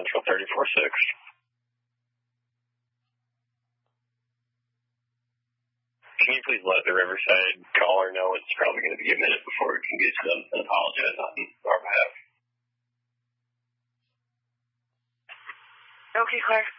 Central 34-6. Can you please let the Riverside caller know it's probably going to be a minute before we can get to them and apologize on our behalf? Okay, Claire.